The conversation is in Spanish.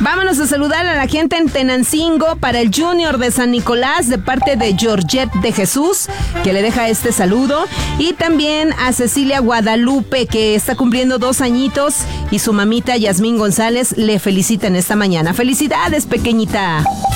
Vámonos a saludar a la gente en Tenancingo para el Junior de San Nicolás de parte de Georgette de Jesús, que le deja este saludo. Y también a Cecilia Guadalupe, que está cumpliendo 2 añitos, y su mamita Yasmín González le felicitan esta mañana. ¡Felicidades, pequeñita!